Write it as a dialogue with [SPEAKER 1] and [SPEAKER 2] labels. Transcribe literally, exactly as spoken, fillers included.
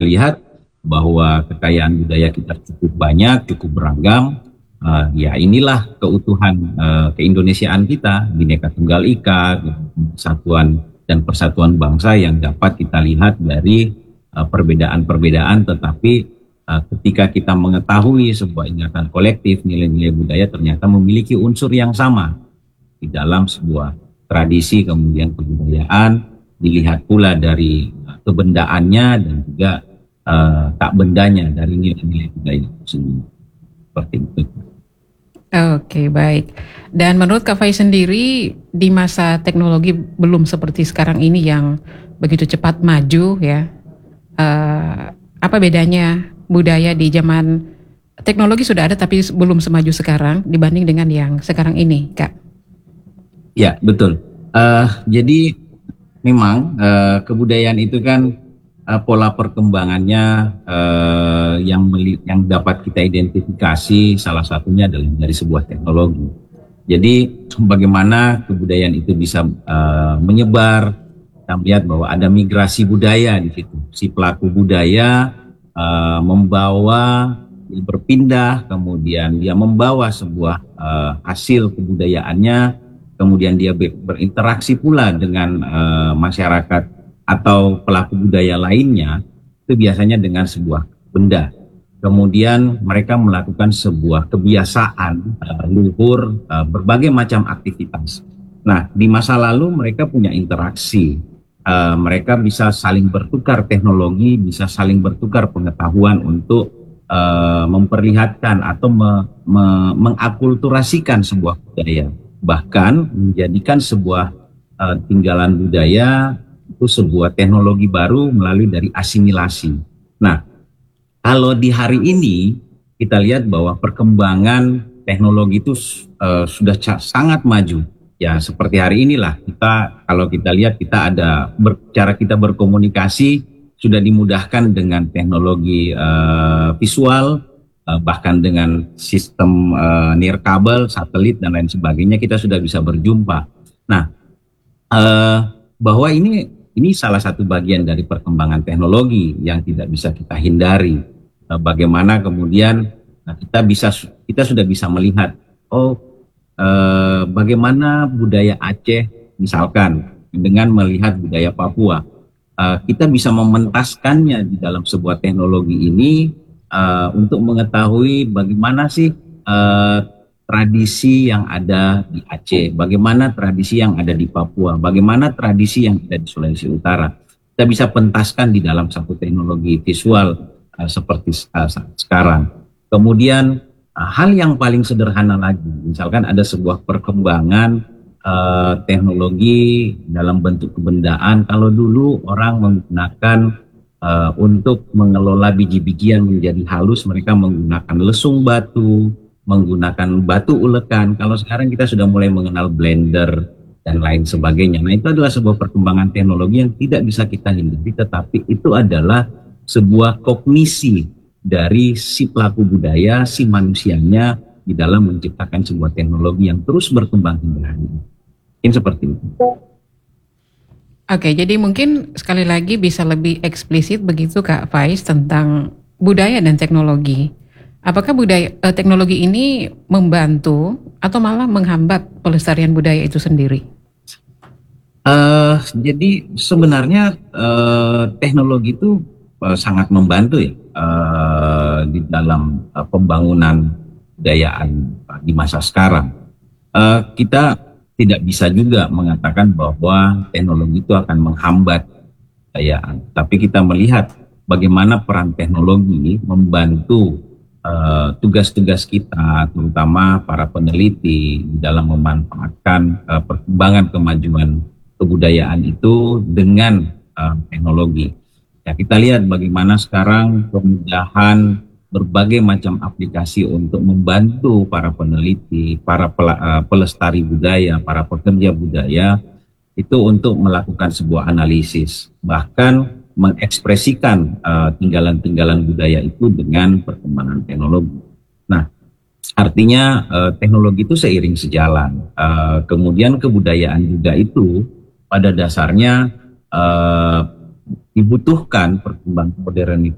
[SPEAKER 1] lihat bahwa kekayaan budaya kita cukup banyak, cukup beragam. Uh, ya inilah keutuhan uh, keindonesiaan kita, Bhinneka Tunggal Ika, kesatuan dan persatuan bangsa yang dapat kita lihat dari uh, perbedaan-perbedaan, tetapi uh, ketika kita mengetahui sebuah ingatan kolektif, nilai-nilai budaya ternyata memiliki unsur yang sama di dalam sebuah tradisi, kemudian kebudayaan, dilihat pula dari uh, kebendaannya dan juga uh, tak bendanya dari nilai-nilai budaya itu sendiri. Seperti itu.
[SPEAKER 2] Oke, baik. Dan menurut Kak Faiz sendiri, di masa teknologi belum seperti sekarang ini yang begitu cepat maju ya, uh, apa bedanya budaya di zaman teknologi sudah ada tapi belum semaju sekarang dibanding dengan yang sekarang ini, Kak?
[SPEAKER 1] Ya, betul. Uh, jadi memang uh, kebudayaan itu kan uh, pola perkembangannya uh, yang meli- yang dapat kita identifikasi salah satunya adalah dari sebuah teknologi. Jadi bagaimana kebudayaan itu bisa uh, menyebar, kita melihat bahwa ada migrasi budaya di situ. Si pelaku budaya uh, membawa, berpindah, kemudian dia membawa sebuah uh, hasil kebudayaannya, kemudian dia berinteraksi pula dengan uh, masyarakat atau pelaku budaya lainnya, itu biasanya dengan sebuah benda. Kemudian mereka melakukan sebuah kebiasaan uh, luhur, uh, berbagai macam aktivitas. Nah, di masa lalu mereka punya interaksi, uh, mereka bisa saling bertukar teknologi, bisa saling bertukar pengetahuan untuk uh, memperlihatkan atau me, me, mengakulturasikan sebuah budaya. Bahkan menjadikan sebuah uh, tinggalan budaya itu sebuah teknologi baru melalui dari asimilasi. Nah, kalau di hari ini kita lihat bahwa perkembangan teknologi itu uh, sudah sangat maju. Ya, seperti hari inilah kita, kalau kita lihat kita ada ber, cara kita berkomunikasi sudah dimudahkan dengan teknologi uh, visual, uh, bahkan dengan sistem uh, nirkabel, satelit dan lain sebagainya, kita sudah bisa berjumpa. Nah, uh, bahwa ini Ini salah satu bagian dari perkembangan teknologi yang tidak bisa kita hindari. Bagaimana kemudian kita bisa kita sudah bisa melihat, oh eh, bagaimana budaya Aceh misalkan dengan melihat budaya Papua, eh, kita bisa mementaskannya di dalam sebuah teknologi ini eh, untuk mengetahui bagaimana sih eh, tradisi yang ada di Aceh, bagaimana tradisi yang ada di Papua, bagaimana tradisi yang ada di Sulawesi Utara. Kita bisa pentaskan di dalam satu teknologi visual uh, seperti uh, sekarang. Kemudian uh, hal yang paling sederhana lagi, misalkan ada sebuah perkembangan uh, teknologi dalam bentuk kebendaan. Kalau dulu orang menggunakan uh, untuk mengelola biji-bijian menjadi halus, mereka menggunakan lesung batu, menggunakan batu ulekan. Kalau sekarang kita sudah mulai mengenal blender dan lain sebagainya. Nah, itu adalah sebuah perkembangan teknologi yang tidak bisa kita hindari, tetapi itu adalah sebuah kognisi dari si pelaku budaya, si manusianya di dalam menciptakan sebuah teknologi yang terus berkembang hingga hari ini. Mungkin seperti itu.
[SPEAKER 2] Oke, jadi mungkin sekali lagi bisa lebih eksplisit begitu Kak Faiz tentang budaya dan teknologi. Apakah budaya eh, teknologi ini membantu atau malah menghambat pelestarian budaya itu sendiri?
[SPEAKER 1] Uh, jadi sebenarnya uh, teknologi itu uh, sangat membantu ya uh, di dalam uh, pembangunan budayaan uh, di masa sekarang. Uh, kita tidak bisa juga mengatakan bahwa teknologi itu akan menghambat budayaan, tapi kita melihat bagaimana peran teknologi membantu Uh, tugas-tugas kita, terutama para peneliti di dalam memanfaatkan uh, perkembangan kemajuan kebudayaan itu dengan uh, teknologi. Ya, kita lihat bagaimana sekarang kemudahan berbagai macam aplikasi untuk membantu para peneliti, para pel- uh, pelestari budaya, para pekerja budaya itu untuk melakukan sebuah analisis, bahkan mengekspresikan uh, tinggalan-tinggalan budaya itu dengan perkembangan teknologi. Nah, artinya uh, teknologi itu seiring sejalan. Uh, kemudian kebudayaan juga itu pada dasarnya uh, dibutuhkan perkembangan modern